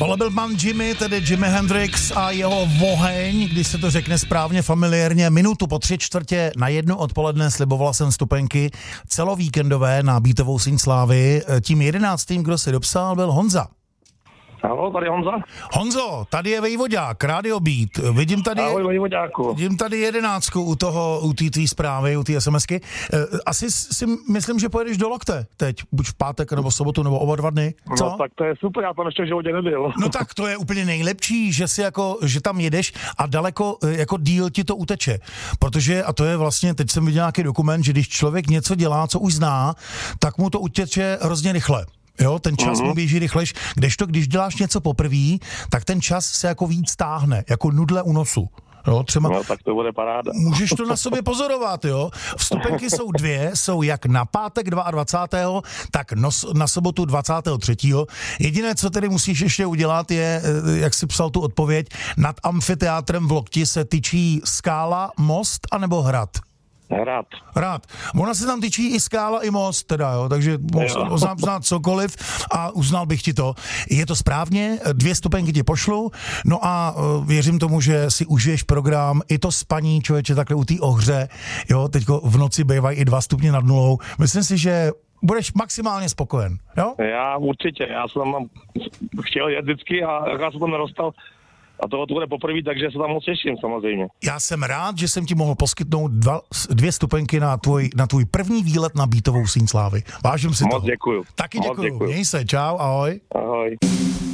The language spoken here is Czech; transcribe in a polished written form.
Tohle byl pan Jimi, tedy Jimi Hendrix a jeho Oheň, když se to řekne správně familiérně. Minutu po 3:45 odpoledne slibovala jsem vstupenky celovíkendové na Beatovou síň slávy. Tím 11. kdo se dopsal, byl Honza. Ahoj, tady Honza. Honzo, tady je Vejvodák, Radio Beat. Ahoj, Vejvodáku. Vidím tady 11 u té tvý zprávy, u té SMSky. Asi si myslím, že pojedeš do Lokte teď, buď v pátek, nebo v sobotu, nebo oba 2 dny. Co? No tak to je super, já tam ještě v životě nebyl. No tak to je úplně nejlepší, že tam jedeš a daleko jako díl ti to uteče. Protože, a to je vlastně, teď jsem viděl nějaký dokument, že když člověk něco dělá, co už zná, tak mu to uteče hrozně rychle. Jo, ten čas mu běží rychlejš, kdežto když děláš něco poprvé, tak ten čas se jako víc táhne, jako nudle u nosu. Jo, třeba, no tak to bude paráda. Můžeš to na sobě pozorovat, jo. Vstupenky jsou 2, jsou jak na pátek 22., tak na sobotu 23. Jediné, co tedy musíš ještě udělat, je, jak si psal tu odpověď, nad amfiteátrem v Lokti se tyčí skála, most anebo hrad? Hrad. Ona se tam tyčí i skála, i most, teda, jo, takže mohl znát cokoliv a uznal bych ti to. Je to správně, 2 stupenky ti pošlu, no a věřím tomu, že si užiješ program, i to spaní, člověče, takhle u té ohře, jo, teďko v noci bývají i 2 stupně nad nulou. Myslím si, že budeš maximálně spokojen, jo? Já určitě, já jsem tam chtěl jet vždycky a já jsem to nedostal. A to bude poprvé, takže se tam moc těším samozřejmě. Já jsem rád, že jsem ti mohl poskytnout 2 stupenky na tvůj první výlet na Beatovou síň slávy. Vážím si to. Moc děkuju. Taky děkuju. Měj se, čau, ahoj. Ahoj.